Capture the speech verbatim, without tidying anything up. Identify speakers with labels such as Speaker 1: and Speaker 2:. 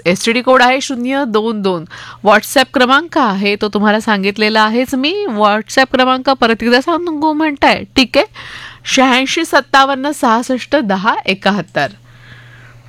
Speaker 1: S T D code आहे शून्य दोन दोन. व्हॉट्सॲप क्रमांक आहे तो तुम्हाला सांगितलेला आहेच मी. व्हॉट्सॲप क्रमांक परत एकदा सांगू म्हणताय, ठीक आहे. शहाऐंशी सत्तावन्न सहासष्ट दहा एकाहत्तर.